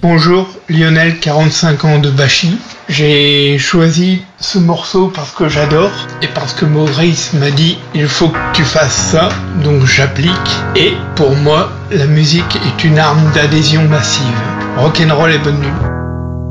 Bonjour, Lionel, 45 ans de Bachy. J'ai choisi ce morceau parce que j'adore et parce que Maurice m'a dit il faut que tu fasses ça, donc j'applique. Et pour moi, la musique est une arme d'adhésion massive. Rock'n'roll et bonne nuit.